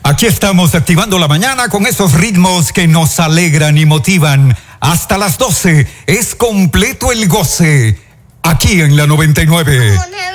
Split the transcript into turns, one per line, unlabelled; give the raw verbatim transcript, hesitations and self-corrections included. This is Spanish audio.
Aquí estamos activando la mañana con esos ritmos que nos alegran y motivan. Hasta las doce es completo el goce. Aquí en la noventa y nueve.